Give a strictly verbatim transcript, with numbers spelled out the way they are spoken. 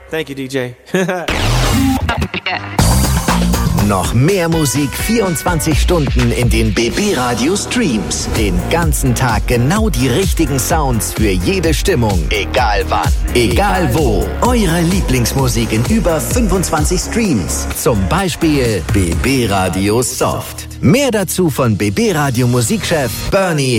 Thank you, D J. Noch mehr Musik vierundzwanzig Stunden in den B B Radio Streams. Den ganzen Tag genau die richtigen Sounds für jede Stimmung. Egal wann, egal wo. Eure Lieblingsmusik in über fünfundzwanzig Streams. Zum Beispiel B B Radio Soft. Mehr dazu von B B Radio Musikchef Bernie